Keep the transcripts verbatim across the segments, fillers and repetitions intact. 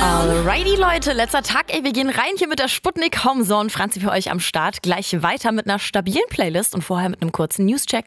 Alrighty, Leute, letzter Tag, ey, wir gehen rein hier mit der Sputnik Homezone. Franzi für euch am Start. Gleich weiter mit einer stabilen Playlist und vorher mit einem kurzen Newscheck.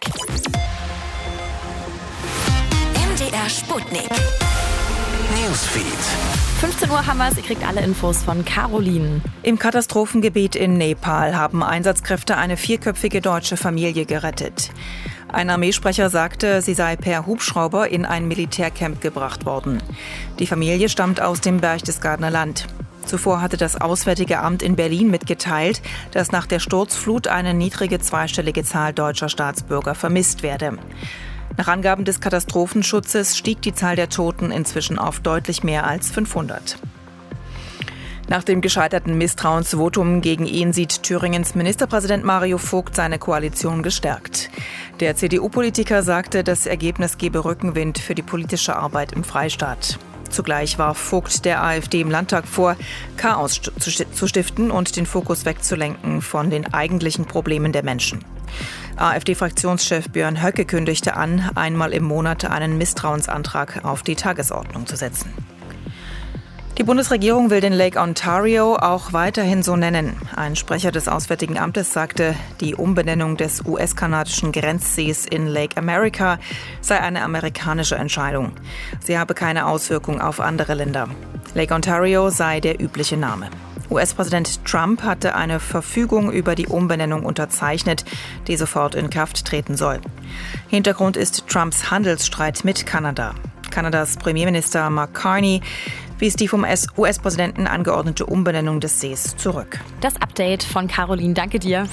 M D R Sputnik Newsfeed. fünfzehn Uhr haben wir es, ihr kriegt alle Infos von Caroline. Im Katastrophengebiet in Nepal haben Einsatzkräfte eine vierköpfige deutsche Familie gerettet. Ein Armeesprecher sagte, sie sei per Hubschrauber in ein Militärcamp gebracht worden. Die Familie stammt aus dem Berchtesgadener Land. Zuvor hatte das Auswärtige Amt in Berlin mitgeteilt, dass nach der Sturzflut eine niedrige zweistellige Zahl deutscher Staatsbürger vermisst werde. Nach Angaben des Katastrophenschutzes stieg die Zahl der Toten inzwischen auf deutlich mehr als fünfhundert. Nach dem gescheiterten Misstrauensvotum gegen ihn sieht Thüringens Ministerpräsident Mario Vogt seine Koalition gestärkt. Der C D U-Politiker sagte, das Ergebnis gebe Rückenwind für die politische Arbeit im Freistaat. Zugleich warf Vogt der AfD im Landtag vor, Chaos zu stiften und den Fokus wegzulenken von den eigentlichen Problemen der Menschen. AfD-Fraktionschef Björn Höcke kündigte an, einmal im Monat einen Misstrauensantrag auf die Tagesordnung zu setzen. Die Bundesregierung will den Lake Ontario auch weiterhin so nennen. Ein Sprecher des Auswärtigen Amtes sagte, die Umbenennung des U S-kanadischen Grenzsees in Lake America sei eine amerikanische Entscheidung. Sie habe keine Auswirkung auf andere Länder. Lake Ontario sei der übliche Name. U S-Präsident Trump hatte eine Verfügung über die Umbenennung unterzeichnet, die sofort in Kraft treten soll. Hintergrund ist Trumps Handelsstreit mit Kanada. Kanadas Premierminister Mark Carney wies die vom U S-Präsidenten angeordnete Umbenennung des Sees zurück. Das Update von Caroline, danke dir.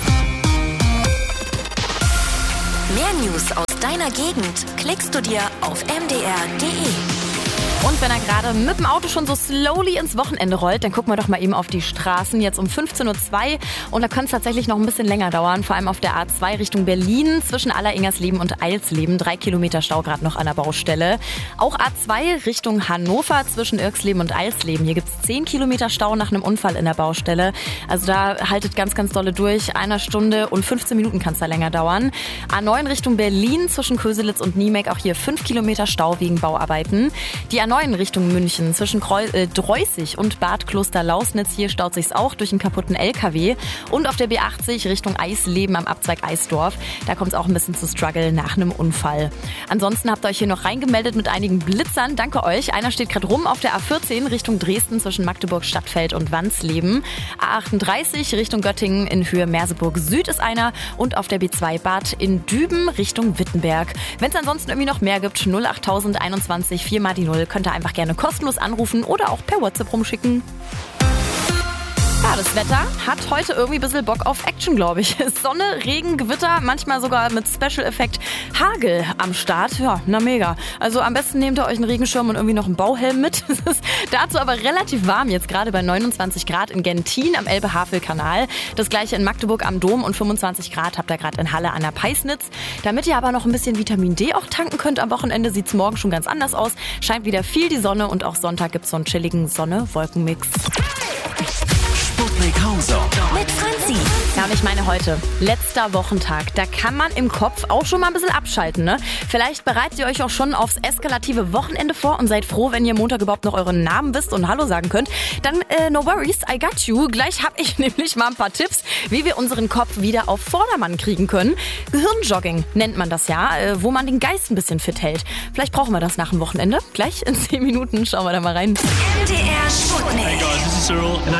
Mehr News aus deiner Gegend klickst du dir auf m d r punkt d e. Und wenn er gerade mit dem Auto schon so slowly ins Wochenende rollt, dann gucken wir doch mal eben auf die Straßen. Jetzt um fünfzehn Uhr zwei und da könnte es tatsächlich noch ein bisschen länger dauern. Vor allem auf der A zwei Richtung Berlin zwischen Alleringersleben und Eilsleben. Drei Kilometer Stau gerade noch an der Baustelle. Auch A zwei Richtung Hannover zwischen Irksleben und Eilsleben. Hier gibt es zehn Kilometer Stau nach einem Unfall in der Baustelle. Also da haltet ganz, ganz dolle durch. Einer Stunde und fünfzehn Minuten kann es da länger dauern. A neun Richtung Berlin zwischen Köselitz und Niemek. Auch hier fünf Kilometer Stau wegen Bauarbeiten. Die A neun Richtung München zwischen Kreu- äh, Dreußig und Bad Kloster-Lausnitz. Hier staut sich's auch durch einen kaputten L K W. Und auf der B achtzig Richtung Eisleben am Abzweig Eisdorf. Da kommt es auch ein bisschen zu Struggle nach einem Unfall. Ansonsten habt ihr euch hier noch reingemeldet mit einigen Blitzern. Danke euch. Einer steht gerade rum auf der A vierzehn Richtung Dresden zwischen Magdeburg, Stadtfeld und Wansleben. A achtunddreißig Richtung Göttingen in Höhe Merseburg Süd ist einer. Und auf der B zwei Bad in Düben Richtung Wittenberg. Wenn es ansonsten irgendwie noch mehr gibt, null acht einundzwanzig vier mal die null, könnt ihr einfach gerne kostenlos anrufen oder auch per WhatsApp rumschicken. Ja, das Wetter hat heute irgendwie ein bisschen Bock auf Action, glaube ich. Sonne, Regen, Gewitter, manchmal sogar mit Special-Effekt Hagel am Start. Ja, na mega. Also am besten nehmt ihr euch einen Regenschirm und irgendwie noch einen Bauhelm mit. Es ist dazu aber relativ warm jetzt, gerade bei neunundzwanzig Grad in Gentin am Elbe-Havel-Kanal. Das gleiche in Magdeburg am Dom und fünfundzwanzig Grad habt ihr gerade in Halle an der Peisnitz. Damit ihr aber noch ein bisschen Vitamin D auch tanken könnt am Wochenende, sieht es morgen schon ganz anders aus. Scheint wieder viel die Sonne und auch Sonntag gibt es so einen chilligen Sonne-Wolken-Mix. Sputnik Homezone mit Franzi. Ja, und ich meine heute, letzter Wochentag, da kann man im Kopf auch schon mal ein bisschen abschalten, ne? Vielleicht bereitet ihr euch auch schon aufs eskalative Wochenende vor und seid froh, wenn ihr Montag überhaupt noch euren Namen wisst und Hallo sagen könnt. Dann äh, no worries, I got you. Gleich habe ich nämlich mal ein paar Tipps, wie wir unseren Kopf wieder auf Vordermann kriegen können. Gehirnjogging nennt man das ja, äh, wo man den Geist ein bisschen fit hält. Vielleicht brauchen wir das nach dem Wochenende. Gleich in zehn Minuten schauen wir da mal rein. M D R Sputnik. Hey guys, this is Cyril.